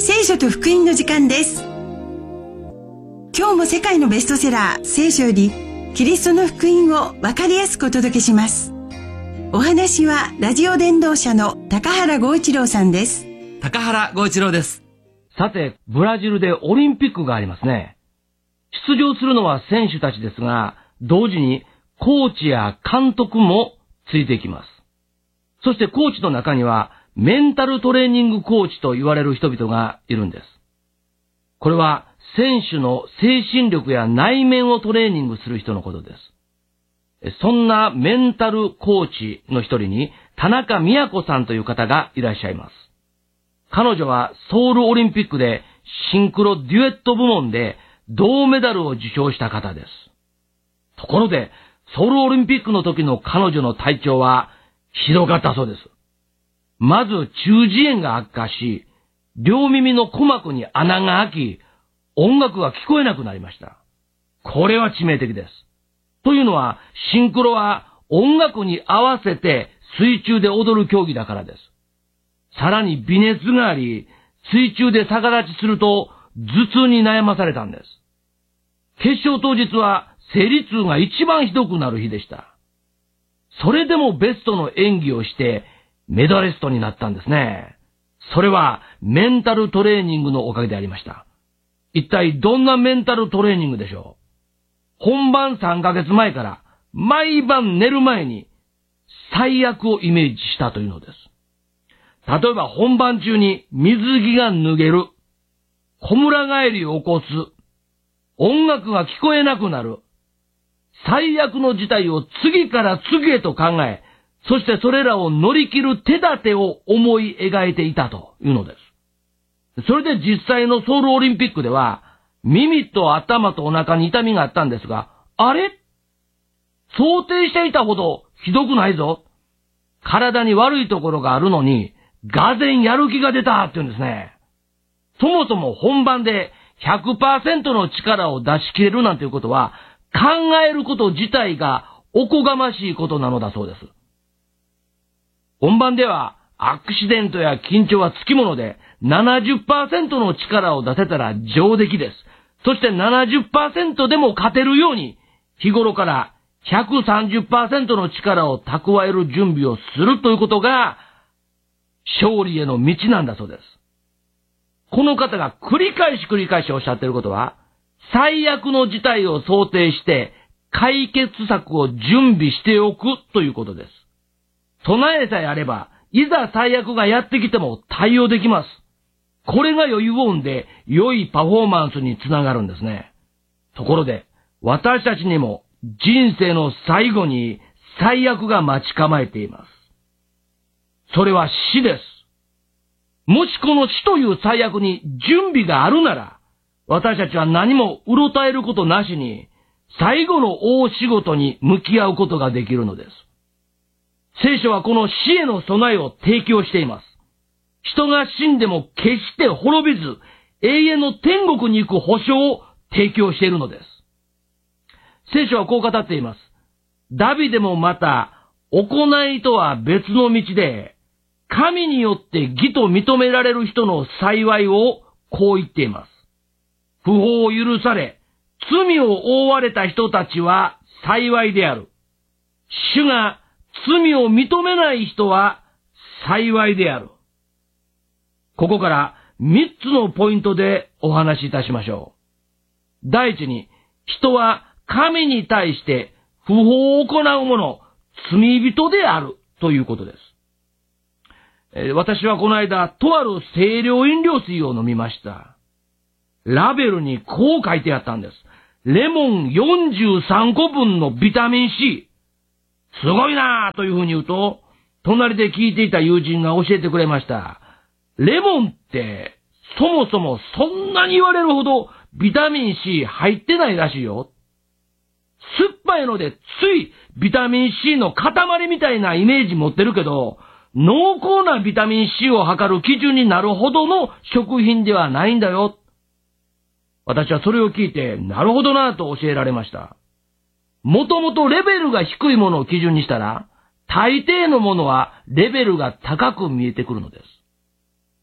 聖書と福音の時間です。今日も世界のベストセラー聖書よりキリストの福音を分かりやすくお届けします。お話はラジオ伝道者の高原剛一郎さんです。 高原剛一郎です。 さて、ブラジルでオリンピックがありますね。出場するのは選手たちですが、同時にコーチや監督もついてきます。そしてコーチの中にはメンタルトレーニングコーチと言われる人々がいるんです。これは選手の精神力や内面をトレーニングする人のことです。そんなメンタルコーチの一人に田中美子さんという方がいらっしゃいます。彼女はソウルオリンピックでシンクロデュエット部門で銅メダルを受賞した方です。ところで、ソウルオリンピックの時の彼女の体調はひどかったそうです。まず中耳炎が悪化し、両耳の鼓膜に穴が開き、音楽が聞こえなくなりました。これは致命的です。というのは、シンクロは音楽に合わせて水中で踊る競技だからです。さらに微熱があり、水中で逆立ちすると頭痛に悩まされたんです。決勝当日は生理痛が一番ひどくなる日でした。それでもベストの演技をしてメダリストになったんですね。それはメンタルトレーニングのおかげでありました。一体どんなメンタルトレーニングでしょう。本番3ヶ月前から毎晩寝る前に最悪をイメージしたというのです。例えば本番中に水着が脱げる、こむら返りを起こす、音楽が聞こえなくなる、最悪の事態を次から次へと考え、そしてそれらを乗り切る手立てを思い描いていたというのです。それで実際のソウルオリンピックでは、耳と頭とお腹に痛みがあったんですが、あれ？想定していたほどひどくないぞ。体に悪いところがあるのに、がぜんやる気が出たって言うんですね。そもそも本番で 100% の力を出し切れるなんていうことは、考えること自体がおこがましいことなのだそうです。本番ではアクシデントや緊張はつきもので 70% の力を出せたら上出来です。そして 70% でも勝てるように日頃から 130% の力を蓄える準備をするということが勝利への道なんだそうです。この方が繰り返しおっしゃっていることは、最悪の事態を想定して解決策を準備しておくということです。備えさえあれば、いざ最悪がやってきても対応できます。これが余裕を生んで良いパフォーマンスにつながるんですね。ところで、私たちにも人生の最後に最悪が待ち構えています。それは死です。もしこの死という最悪に準備があるなら、私たちは何もうろたえることなしに、最後の大仕事に向き合うことができるのです。聖書はこの死への備えを提供しています。人が死んでも決して滅びず、永遠の天国に行く保証を提供しているのです。聖書はこう語っています。ダビデもまた、行いとは別の道で、神によって義と認められる人の幸いをこう言っています。不法を許され、罪を覆われた人たちは幸いである。主が罪を認めない人は幸いである。ここから3つのポイントでお話しいたしましょう。第一に、人は神に対して不法を行う者、罪人であるということです。私はこの間、とある清涼飲料水を飲みました。ラベルにこう書いてあったんです。レモン43個分のビタミン C。すごいなぁというふうに言うと、隣で聞いていた友人が教えてくれました。レモンってそもそもそんなに言われるほどビタミン C 入ってないらしいよ。酸っぱいのでついビタミン C の塊みたいなイメージ持ってるけど、濃厚なビタミン C を測る基準になるほどの食品ではないんだよ。私はそれを聞いて、なるほどなぁと教えられました。もともとレベルが低いものを基準にしたら、大抵のものはレベルが高く見えてくるのです。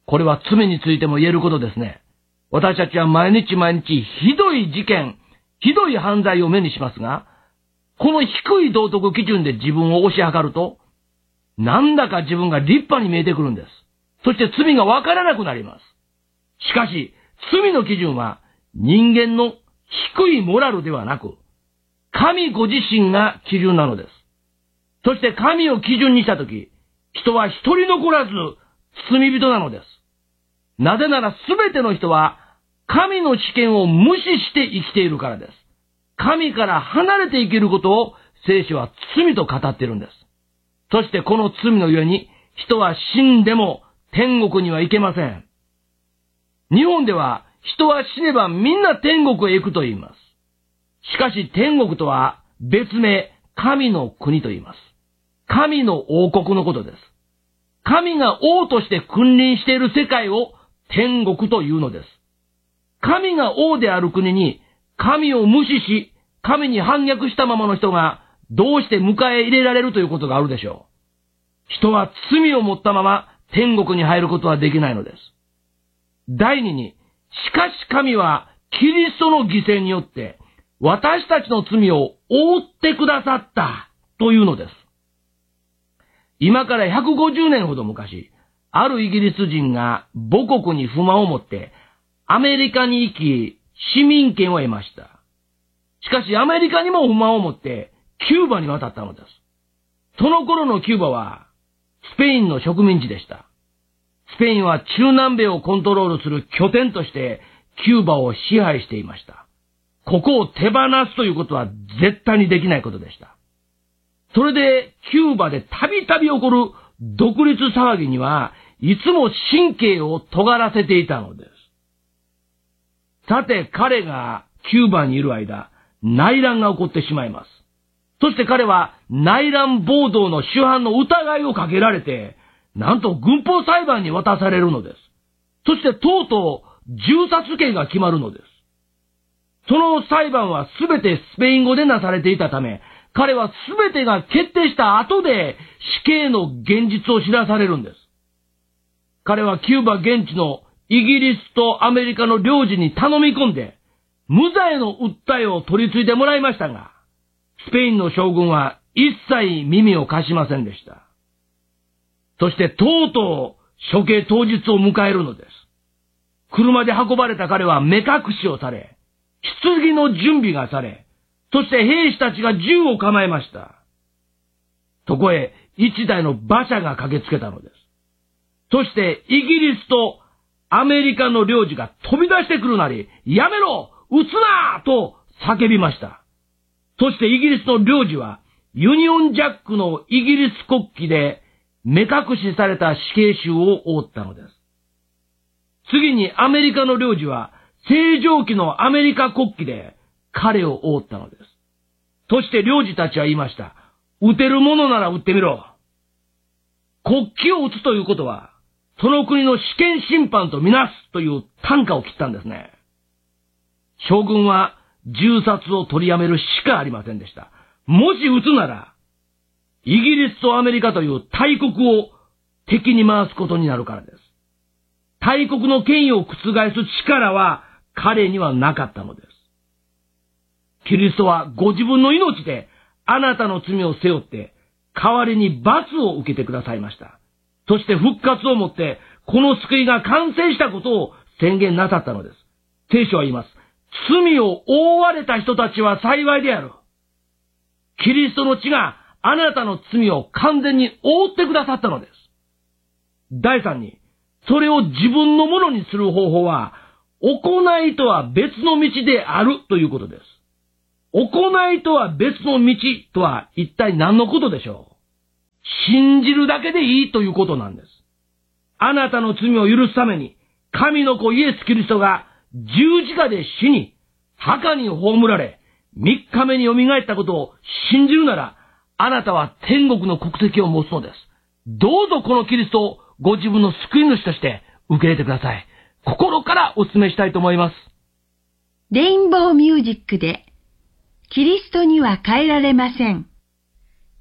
これは罪についても言えることですね。私たちは毎日毎日ひどい事件、ひどい犯罪を目にしますが、この低い道徳基準で自分を推し量ると、なんだか自分が立派に見えてくるんです。そして罪がわからなくなります。しかし、罪の基準は人間の低いモラルではなく、神ご自身が基準なのです。そして神を基準にしたとき、人は一人残らず罪人なのです。なぜならすべての人は神の主権を無視して生きているからです。神から離れて生きることを聖書は罪と語っているんです。そしてこの罪のゆえに人は死んでも天国には行けません。日本では人は死ねばみんな天国へ行くと言います。しかし天国とは別名神の国と言います。神の王国のことです。神が王として君臨している世界を天国というのです。神が王である国に神を無視し、神に反逆したままの人がどうして迎え入れられるということがあるでしょう。人は罪を持ったまま天国に入ることはできないのです。第二に、しかし神はキリストの犠牲によって私たちの罪を覆ってくださったというのです。今から150年ほど昔、あるイギリス人が母国に不満を持ってアメリカに行き市民権を得ました。しかしアメリカにも不満を持ってキューバに渡ったのです。その頃のキューバはスペインの植民地でした。スペインは中南米をコントロールする拠点としてキューバを支配していました。ここを手放すということは絶対にできないことでした。それでキューバでたびたび起こる独立騒ぎにはいつも神経を尖らせていたのです。さて彼がキューバにいる間、内乱が起こってしまいます。そして彼は内乱暴動の主犯の疑いをかけられて、なんと軍法裁判に渡されるのです。そしてとうとう銃殺刑が決まるのです。その裁判はすべてスペイン語でなされていたため、彼はすべてが決定した後で死刑の現実を知らされるんです。彼はキューバ現地のイギリスとアメリカの領事に頼み込んで、無罪の訴えを取り継いでもらいましたが、スペインの将軍は一切耳を貸しませんでした。そしてとうとう処刑当日を迎えるのです。車で運ばれた彼は目隠しをされ、棺の準備がされ、そして兵士たちが銃を構えました。そこへ一台の馬車が駆けつけたのです。そしてイギリスとアメリカの領事が飛び出してくるなり、やめろ！撃つな！と叫びました。そしてイギリスの領事はユニオンジャックのイギリス国旗で目隠しされた死刑囚を覆ったのです。次にアメリカの領事は星条旗のアメリカ国旗で彼を覆ったのです。そして領事たちは言いました。撃てるものなら撃ってみろ。国旗を撃つということは、その国の主権審判とみなすという短歌を切ったんですね。将軍は銃殺を取りやめるしかありませんでした。もし撃つなら、イギリスとアメリカという大国を敵に回すことになるからです。大国の権威を覆す力は彼にはなかったのです。キリストはご自分の命であなたの罪を背負って代わりに罰を受けてくださいました。そして復活をもってこの救いが完成したことを宣言なさったのです。聖書は言います。罪を覆われた人たちは幸いである。キリストの血があなたの罪を完全に覆ってくださったのです。第三に、それを自分のものにする方法は、行いとは別の道であるということです。行いとは別の道とは一体何のことでしょう？信じるだけでいいということなんです。あなたの罪を許すために、神の子イエス・キリストが十字架で死に、墓に葬られ、3日目に蘇ったことを信じるなら、あなたは天国の国籍を持つのです。どうぞこのキリストをご自分の救い主として受け入れてください。心からお勧めしたいと思います。 レインボーミュージックで、キリストには変えられません。